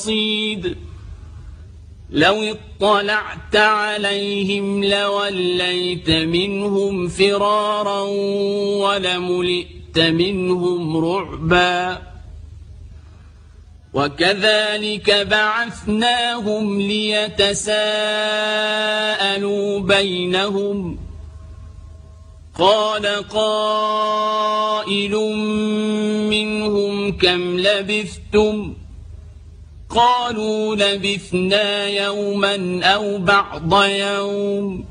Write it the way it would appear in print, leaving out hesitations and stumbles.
رصيد لو اطلعت عليهم لوليت منهم فرارا ولملئت منهم رعبا وكذلك بعثناهم ليتساءلوا بينهم قال قائل منهم كم لبثتم قالوا لبثنا يوما أو بعض يوم